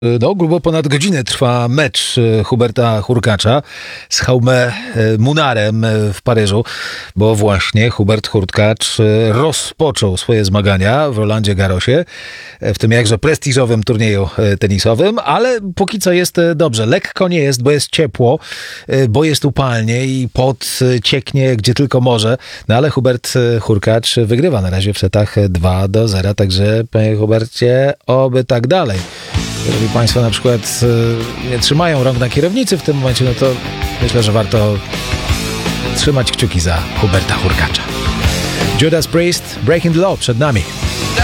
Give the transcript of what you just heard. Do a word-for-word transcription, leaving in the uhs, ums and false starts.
No, grubo ponad godzinę trwa mecz Huberta Hurkacza z Jaume Munarem w Paryżu, bo właśnie Hubert Hurkacz rozpoczął swoje zmagania w Rolandzie Garrosie, w tym jakże prestiżowym turnieju tenisowym, ale póki co jest dobrze. Lekko nie jest, bo jest ciepło, bo jest upalnie i pot cieknie gdzie tylko może, no ale Hubert Hurkacz wygrywa na razie w setach dwa do zera, także panie Hubercie, oby tak dalej. Jeżeli państwo na przykład nie trzymają rąk na kierownicy w tym momencie, no to myślę, że warto trzymać kciuki za Huberta Hurkacza. Judas Priest, Breaking the Law przed nami.